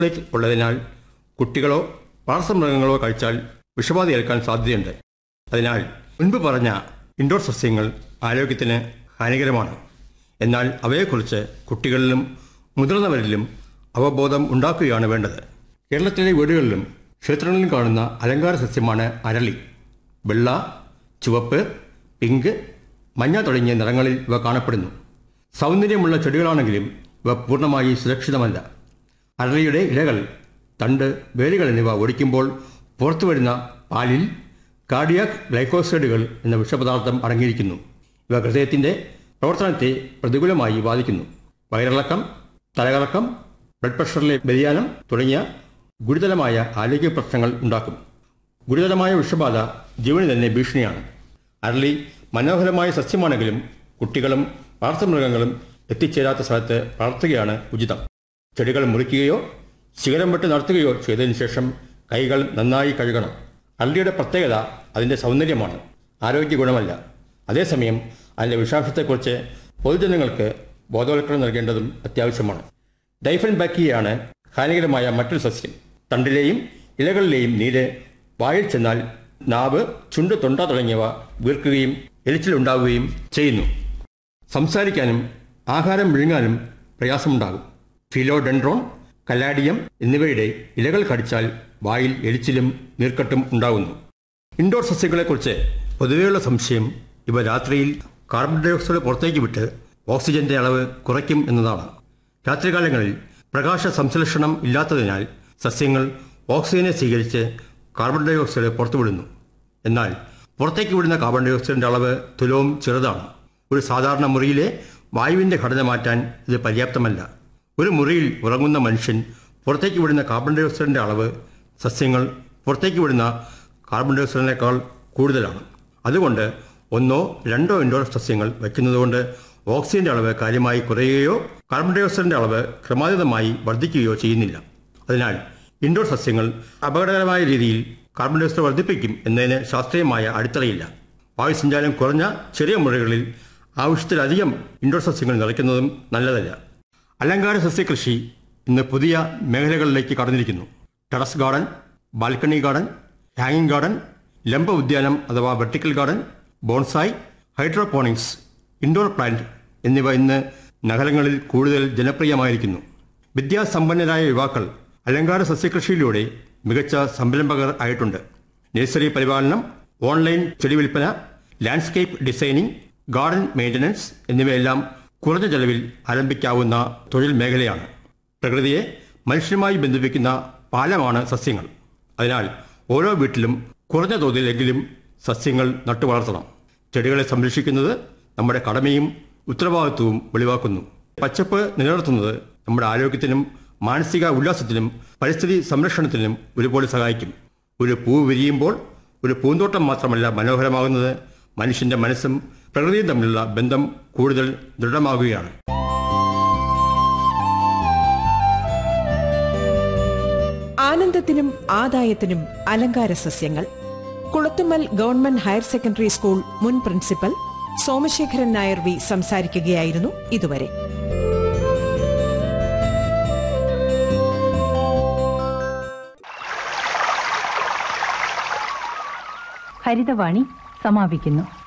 ഉള്ളതിനാൽ കുട്ടികളോ വളർത്തുമൃഗങ്ങളോ കഴിച്ചാൽ വിഷബാധ ഏൽക്കാൻ സാധ്യതയുണ്ട്. അതിനാൽ മുൻപ് പറഞ്ഞ ഇൻഡോർ സസ്യങ്ങൾ ആരോഗ്യത്തിന് ഹാനികരമാണ്. എന്നാൽ അവയെക്കുറിച്ച് കുട്ടികളിലും മുതിർന്നവരിലും അവബോധം ഉണ്ടാക്കുകയാണ് വേണ്ടത്. കേരളത്തിലെ വീടുകളിലും ക്ഷേത്രങ്ങളിലും കാണുന്ന അലങ്കാര സസ്യമാണ് അരളി. വെള്ള, ചുവപ്പ്, പിങ്ക്, മഞ്ഞ തുടങ്ങിയ നിറങ്ങളിൽ ഇവ കാണപ്പെടുന്നു. സൗന്ദര്യമുള്ള ചെടികളാണെങ്കിലും ഇവ പൂർണ്ണമായി സുരക്ഷിതമല്ല. അരളിയുടെ ഇലകൾ, തണ്ട്, വേരുകൾ എന്നിവ ഒടിക്കുമ്പോൾ പുറത്തുവരുന്ന പാലിൽ കാർഡിയാക് ഗ്ലൈക്കോസൈഡുകൾ എന്ന വിഷപദാർത്ഥം അടങ്ങിയിരിക്കുന്നു. ഇവ ഹൃദയത്തിൻ്റെ പ്രവർത്തനത്തെ പ്രതികൂലമായി ബാധിക്കുന്നു. വയറിളക്കം, തലകറക്കം, ബ്ലഡ് പ്രഷറിലെ വ്യതിയാനം തുടങ്ങിയ ഗുരുതരമായ ആരോഗ്യ പ്രശ്നങ്ങൾ ഉണ്ടാക്കും. ഗുരുതരമായ വിഷബാധ ജീവന് തന്നെ ഭീഷണിയാണ്. അരളി മനോഹരമായ സസ്യമാണെങ്കിലും കുട്ടികളും വളർത്തുമൃഗങ്ങളും എത്തിച്ചേരാത്ത സ്ഥലത്ത് വളർത്തുകയാണ് ഉചിതം. ചെടികൾ മുറിക്കുകയോ ശിഖരം വെട്ട് നടത്തുകയോ ചെയ്തതിനു ശേഷം കൈകൾ നന്നായി കഴുകണം. അരളിയുടെ പ്രത്യേകത അതിൻ്റെ സൗന്ദര്യമാണ്, ആരോഗ്യ ഗുണമല്ല. അതേസമയം അതിൻ്റെ വിഷാംശത്തെക്കുറിച്ച് പൊതുജനങ്ങൾക്ക് ബോധവൽക്കരണം നൽകേണ്ടതും അത്യാവശ്യമാണ്. ഡൈഫൻബാക്കിയാണ് ഹാനികരമായ മറ്റൊരു സസ്യം. തണ്ടിലെയും ഇലകളിലെയും നീര് വായിൽ ചെന്നാൽ നാവ്, ചുണ്ട്, തൊണ്ട തുടങ്ങിയവ വീർക്കുകയും എരിച്ചിലുണ്ടാവുകയും ചെയ്യുന്നു. സംസാരിക്കാനും ആഹാരം വിഴുങ്ങാനും പ്രയാസമുണ്ടാകും. ഫിലോഡെൻഡ്രോൺ, കലാഡിയം എന്നിവയുടെ ഇലകൾ കടിച്ചാൽ വായിൽ എരിച്ചിലും നീർക്കെട്ടും ഉണ്ടാകുന്നു. ഇൻഡോർ സസ്യങ്ങളെക്കുറിച്ച് പൊതുവെയുള്ള സംശയം ഇവ രാത്രിയിൽ കാർബൺ ഡയോക്സൈഡ് പുറത്തേക്ക് വിട്ട് ഓക്സിജന്റെ അളവ് കുറയ്ക്കും എന്നതാണ്. രാത്രികാലങ്ങളിൽ പ്രകാശ സംശ്ലേഷണം ഇല്ലാത്തതിനാൽ സസ്യങ്ങൾ ഓക്സിജനെ സ്വീകരിച്ച് കാർബൺ ഡയോക്സൈഡ് പുറത്തുവിടുന്നു. എന്നാൽ പുറത്തേക്ക് വിടുന്ന കാർബൺ ഡയോക്സൈഡിൻ്റെ അളവ് തുലവും ചെറുതാണ്. ഒരു സാധാരണ മുറിയിലെ വായുവിൻ്റെ ഘടന മാറ്റാൻ ഇത് പര്യാപ്തമല്ല. ഒരു മുറിയിൽ ഉറങ്ങുന്ന മനുഷ്യൻ പുറത്തേക്ക് വിടുന്ന കാർബൺ ഡയോക്സൈഡിൻ്റെ അളവ് സസ്യങ്ങൾ പുറത്തേക്ക് വിടുന്ന കാർബൺ ഡയോക്സൈഡിനേക്കാൾ കൂടുതലാണ്. അതുകൊണ്ട് ഒന്നോ രണ്ടോ ഇൻഡോർ സസ്യങ്ങൾ വയ്ക്കുന്നതുകൊണ്ട് ഓക്സിജന്റെ അളവ് കാര്യമായി കുറയുകയോ കാർബൺ ഡയോക്സൈഡിന്റെ അളവ് ക്രമാതീതമായി വർദ്ധിക്കുകയോ ചെയ്യുന്നില്ല. അതിനാൽ ഇൻഡോർ സസ്യങ്ങൾ അപകടകരമായ രീതിയിൽ കാർബൺ ഡയോക്സൈഡ് വർദ്ധിപ്പിക്കും എന്നതിന് ശാസ്ത്രീയമായ അടിത്തറയില്ല. വായുസഞ്ചാരം കുറഞ്ഞ ചെറിയ മുറികളിൽ ആവശ്യത്തിലധികം ഇൻഡോർ സസ്യങ്ങൾ നിറയ്ക്കുന്നതും നല്ലതല്ല. അലങ്കാര സസ്യകൃഷി ഇന്ന് പുതിയ മേഖലകളിലേക്ക് കടന്നിരിക്കുന്നു. ടെറസ് ഗാർഡൻ, ബാൽക്കണി ഗാർഡൻ, ഹാങ്ങിങ് ഗാർഡൻ, ലംബ ഉദ്യാനം അഥവാ vertical garden, bonsai, hydroponics, indoor plant എന്നിവ ഇന്ന് നഗരങ്ങളിൽ കൂടുതൽ ജനപ്രിയമായിരിക്കുന്നു. വിദ്യാസമ്പന്നരായ യുവാക്കൾ അലങ്കാര സസ്യകൃഷിയിലൂടെ മികച്ച സംരംഭകർ ആയിട്ടുണ്ട്. നഴ്സറി പരിപാലനം, ഓൺലൈൻ ചെടി വിൽപ്പന, ലാൻഡ്സ്കേപ്പ് ഡിസൈനിങ്, ഗാർഡൻ മെയിൻ്റനൻസ് എന്നിവയെല്ലാം കുറഞ്ഞ ചെലവിൽ ആരംഭിക്കാവുന്ന തൊഴിൽ മേഖലയാണ്. പ്രകൃതിയെ മനുഷ്യനുമായി ബന്ധിപ്പിക്കുന്ന പാലമാണ് സസ്യങ്ങൾ. അതിനാൽ ഓരോ വീട്ടിലും കുറഞ്ഞ തോതിലെങ്കിലും സസ്യങ്ങൾ നട്ടുവളർത്തണം. ചെടികളെ സംരക്ഷിക്കുന്നത് നമ്മുടെ കടമയും ഉത്തരവാദിത്വവും വെളിവാക്കുന്നു. പച്ചപ്പ് നിലനിർത്തുന്നത് നമ്മുടെ ആരോഗ്യത്തിനും മാനസിക ഉല്ലാസത്തിനും പരിസ്ഥിതി സംരക്ഷണത്തിനും ഒരുപോലെ സഹായിക്കും. ഒരു പൂവ് വിരിയുമ്പോൾ ഒരു പൂന്തോട്ടം മാത്രമല്ല മനോഹരമാകുന്നത്, മനുഷ്യന്റെ മനസ്സും പ്രകൃതിയും തമ്മിലുള്ള ബന്ധം കൂടുതൽ ദൃഢമാകുകയാണ്. ആനന്ദത്തിനും ആദായത്തിനും അലങ്കാര സസ്യങ്ങൾ. Kulathummal government higher secondary school മുൻ പ്രിൻസിപ്പൽ സോമശേഖരൻ നായർ വി സംസാരിക്കുകയായിരുന്നു ഇതുവരെ. ഹരിതവാണി സമാപിക്കുന്നു.